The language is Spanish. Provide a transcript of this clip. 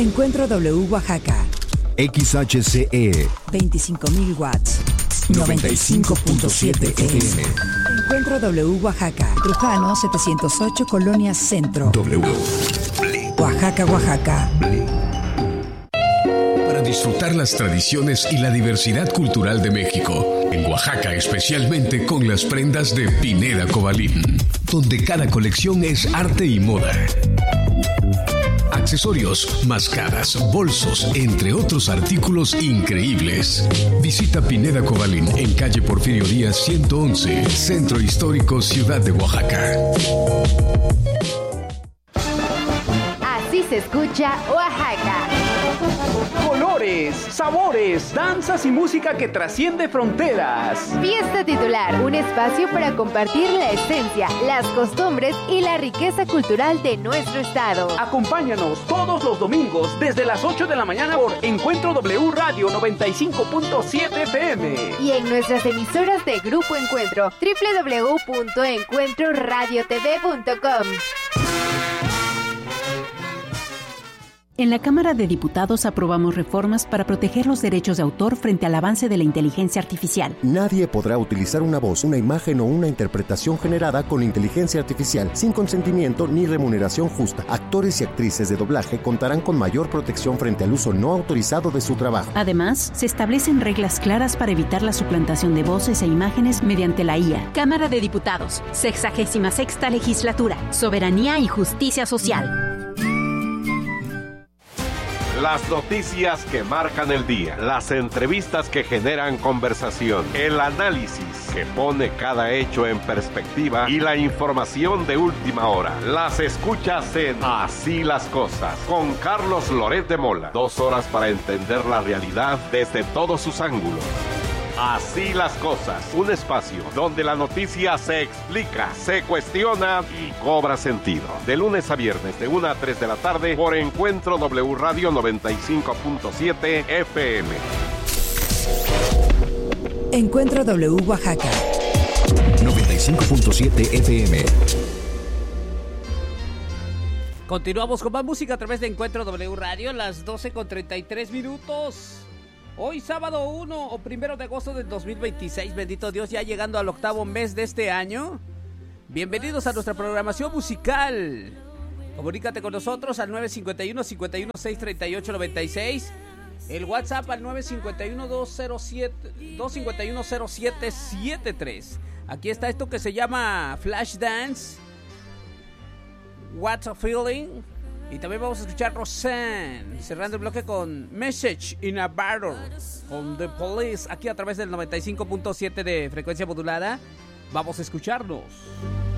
Encuentro W Oaxaca. XHCE 25.000 watts. 95.7 FM. Encuentro W Oaxaca. Trujano 708, Colonia Centro. W. Oaxaca, Oaxaca. Para disfrutar las tradiciones y la diversidad cultural de México, en Oaxaca especialmente con las prendas de Pineda Cobalín, donde cada colección es arte y moda. Accesorios, máscaras, bolsos, entre otros artículos increíbles. Visita Pineda Cobalín en calle Porfirio Díaz 111, Centro Histórico, Ciudad de Oaxaca. Así se escucha Oaxaca. Colores, sabores, danzas y música que trasciende fronteras. Fiesta Titular, un espacio para compartir la esencia, las costumbres y la riqueza cultural de nuestro estado. Acompáñanos todos los domingos desde las 8 de la mañana por Encuentro W Radio 95.7 FM. Y en nuestras emisoras de Grupo Encuentro, www.encuentroradiotv.com. En la Cámara de Diputados aprobamos reformas para proteger los derechos de autor frente al avance de la inteligencia artificial. Nadie podrá utilizar una voz, una imagen o una interpretación generada con inteligencia artificial sin consentimiento ni remuneración justa. Actores y actrices de doblaje contarán con mayor protección frente al uso no autorizado de su trabajo. Además, se establecen reglas claras para evitar la suplantación de voces e imágenes mediante la IA. Cámara de Diputados, 66ª Legislatura, Soberanía y Justicia Social. Las noticias que marcan el día, las entrevistas que generan conversación, el análisis que pone cada hecho en perspectiva y la información de última hora. Las escuchas en Así las Cosas, con Carlos Loret de Mola. 2 horas para entender la realidad desde todos sus ángulos. Así las Cosas, un espacio donde la noticia se explica, se cuestiona y cobra sentido. De lunes a viernes, de 1 a 3 de la tarde, por Encuentro W Radio 95.7 FM. Encuentro W Oaxaca 95.7 FM. Continuamos con más música a través de Encuentro W Radio, las 12:33. Hoy sábado 1 o 1 de agosto del 2026, bendito Dios, ya llegando al 8º mes de este año. Bienvenidos a nuestra programación musical. Comunícate con nosotros al 951-516-3896. El WhatsApp al 951-251-0773. Aquí está esto que se llama Flash Dance. What's a Feeling. Y también vamos a escuchar Rosanne, cerrando el bloque con Message in a Battle con The Police, aquí a través del 95.7 de frecuencia modulada. Vamos a escucharnos.